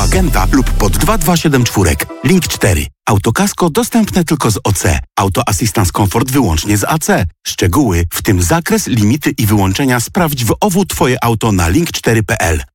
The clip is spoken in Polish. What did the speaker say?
agenta lub pod 2274. Link 4. Autokasko dostępne tylko z OC. Auto Assistance Comfort wyłącznie z AC. Szczegóły, w tym zakres, limity i wyłączenia sprawdź w OWU Twoje auto na link4.pl.